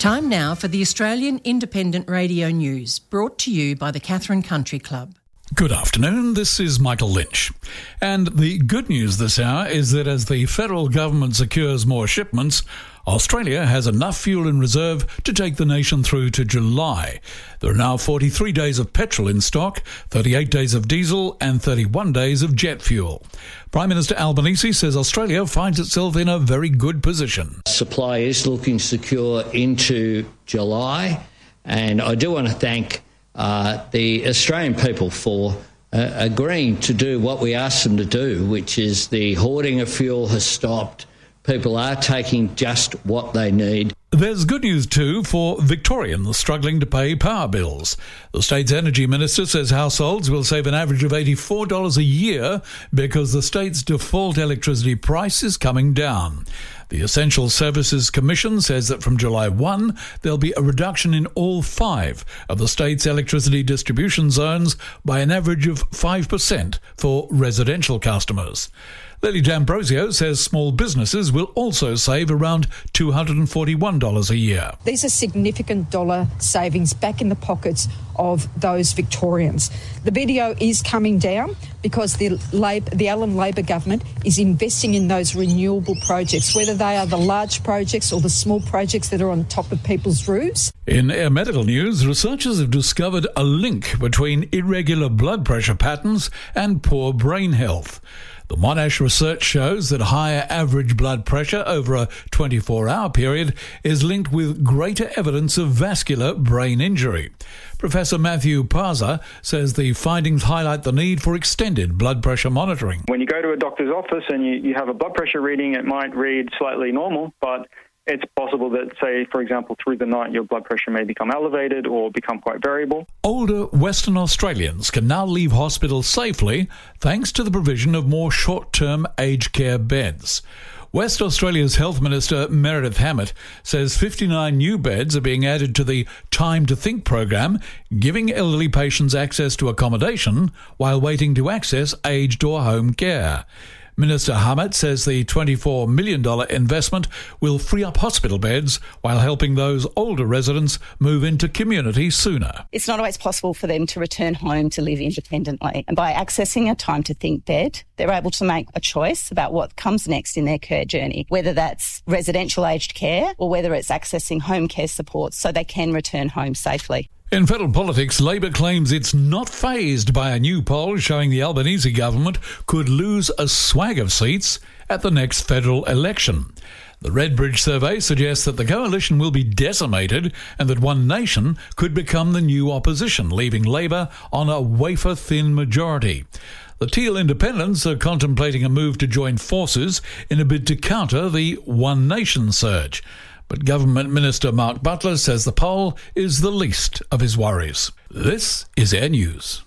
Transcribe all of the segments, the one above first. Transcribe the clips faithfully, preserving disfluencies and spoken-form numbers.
Time now for the Australian Independent Radio News, brought to you by the Katherine Country Club. Good afternoon, this is Michael Lynch. And the good news this hour is that as the federal government secures more shipments, Australia has enough fuel in reserve to take the nation through to July. There are now forty-three days of petrol in stock, thirty-eight days of diesel and thirty-one days of jet fuel. Prime Minister Albanese says Australia finds itself in a very good position. Supply is looking secure into July, and I do want to thank uh, the Australian people for uh, agreeing to do what we asked them to do, which is the hoarding of fuel has stopped. People are taking just what they need. There's good news too for Victorians struggling to pay power bills. The state's energy minister says households will save an average of eighty-four dollars a year because the state's default electricity price is coming down. The Essential Services Commission says that from July first, there'll be a reduction in all five of the state's electricity distribution zones by an average of five percent for residential customers. Lily D'Ambrosio says small businesses will also save around two hundred forty-one dollars a year. These are significant dollar savings back in the pockets of those Victorians. The B D O is coming down because the Labor, the Allan Labor government is investing in those renewable projects, whether they are the large projects or the small projects that are on top of people's roofs. In air medical news, researchers have discovered a link between irregular blood pressure patterns and poor brain health. The Monash research shows that higher average blood pressure over a twenty-four hour period is linked with greater evidence of vascular brain injury. Professor Matthew Parza says the findings highlight the need for extended blood pressure monitoring. When you go to a doctor's office and you, you have a blood pressure reading, it might read slightly normal, but it's possible that, say, for example, through the night, your blood pressure may become elevated or become quite variable. Older Western Australians can now leave hospital safely thanks to the provision of more short-term aged care beds. West Australia's Health Minister Meredith Hammett says fifty-nine new beds are being added to the Time to Think program, giving elderly patients access to accommodation while waiting to access aged or home care. Minister Hammett says the twenty-four million dollars investment will free up hospital beds while helping those older residents move into community sooner. It's not always possible for them to return home to live independently. And by accessing a Time to Think bed, they're able to make a choice about what comes next in their care journey, whether that's residential aged care or whether it's accessing home care support so they can return home safely. In federal politics, Labor claims it's not fazed by a new poll showing the Albanese government could lose a swag of seats at the next federal election. The Redbridge survey suggests that the coalition will be decimated and that One Nation could become the new opposition, leaving Labor on a wafer-thin majority. The Teal Independents are contemplating a move to join forces in a bid to counter the One Nation surge. But Government Minister Mark Butler says the poll is the least of his worries. This is Air News.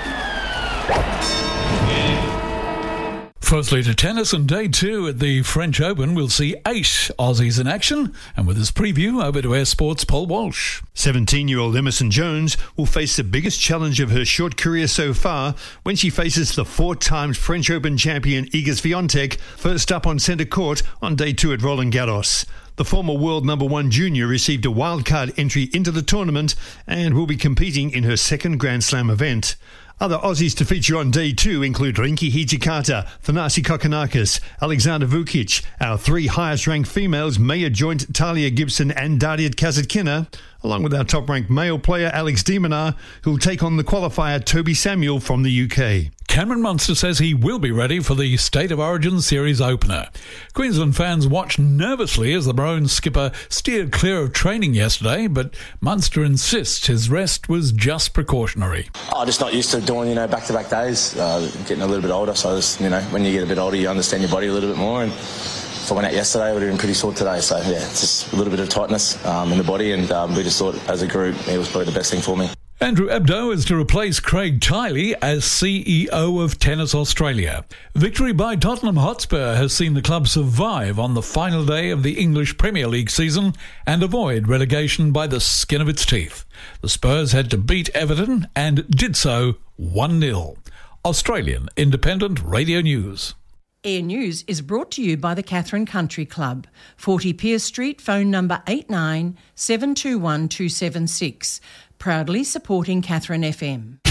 Firstly to tennis, and day two at the French Open will see eight Aussies in action. And with his preview, over to Air Sports' Paul Walsh. seventeen-year-old Emerson Jones will face the biggest challenge of her short career so far when she faces the four-time French Open champion Iga Swiatek, first up on centre court on day two at Roland Garros. The former world number one junior received a wildcard entry into the tournament and will be competing in her second Grand Slam event. Other Aussies to feature on day two include Rinky Hijikata, Thanasi Kokkinakis, Alexander Vukic. Our three highest-ranked females, Maya Joint, Talia Gibson and Dariat Kasatkina, along with our top-ranked male player Alex de Minaur, who will take on the qualifier Toby Samuel from the U K. Cameron Munster says he will be ready for the State of Origin Series opener. Queensland fans watched nervously as the Maroons skipper steered clear of training yesterday, but Munster insists his rest was just precautionary. I'm just not used to doing, you know, back-to-back days, uh, getting a little bit older, so just, you know, when you get a bit older, you understand your body a little bit more, and if I went out yesterday, I would have been pretty sore today, so yeah, it's just a little bit of tightness um, in the body, and um, we just thought as a group it was probably the best thing for me. Andrew Abdo is to replace Craig Tiley as C E O of Tennis Australia. Victory by Tottenham Hotspur has seen the club survive on the final day of the English Premier League season and avoid relegation by the skin of its teeth. The Spurs had to beat Everton and did so one nil. Australian Independent Radio News. Air News is brought to you by the Catherine Country Club, forty Pierce Street, phone number eight nine seven two one two seven six, proudly supporting Catherine F M.